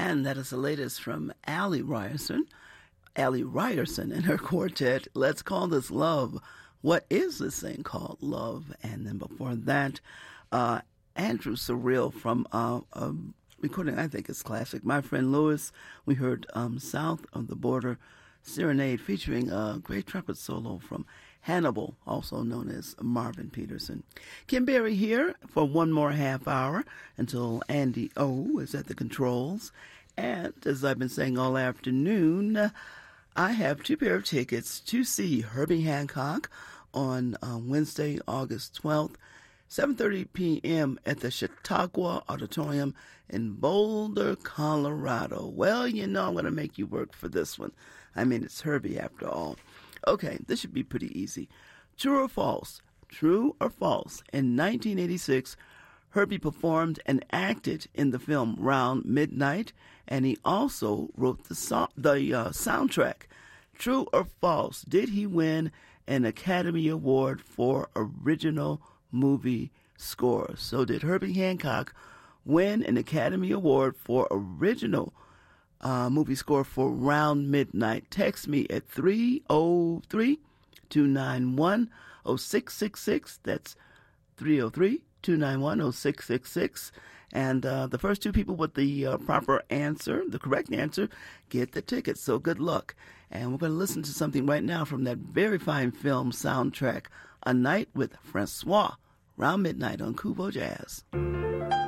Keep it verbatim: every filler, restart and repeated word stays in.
And that is the latest from Allie Ryerson. Allie Ryerson and her quartet, Let's Call This Love. What is this thing called love? And then before that, uh, Andrew Surreal from uh, a recording I think is classic. My Friend Louis, we heard um, South of the Border Serenade featuring a great trumpet solo from Hannibal, also known as Marvin Peterson. Kim Berry here for one more half hour until Andy O is at the controls. And as I've been saying all afternoon, I have two pair of tickets to see Herbie Hancock on uh, Wednesday, August twelfth, seven thirty p.m. at the Chautauqua Auditorium in Boulder, Colorado. Well, you know I'm going to make you work for this one. I mean, it's Herbie after all. Okay, this should be pretty easy. True or false? True or false? In nineteen eighty-six, Herbie performed and acted in the film Round Midnight, and he also wrote the song, the uh, soundtrack. True or false? Did he win an Academy Award for original movie score? So did Herbie Hancock win an Academy Award for original uh, movie score for Round Midnight? Text me at three oh three, two nine one, oh six six six. That's three oh three, two nine one, oh six six six. And uh, the first two people with the uh, proper answer, the correct answer, get the tickets. So good luck. And we're going to listen to something right now from that very fine film soundtrack, A Night with Francois, Round Midnight on Kubo Jazz.